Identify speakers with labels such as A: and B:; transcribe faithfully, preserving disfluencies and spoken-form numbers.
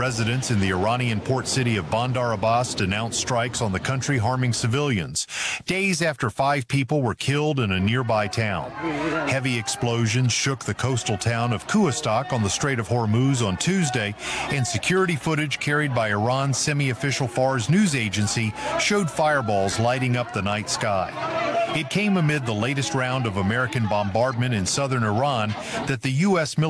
A: residents in the Iranian port city of Bandar Abbas denounced strikes on the country harming civilians, days after five people were killed in a nearby town. Heavy explosions shook the coastal town of Kuwastak on the Strait of Hormuz on Tuesday, and security footage carried by Iran's semi-official Fars news agency showed fireballs lighting up the night sky. It came amid the latest round of American bombardment in southern Iran that the U S military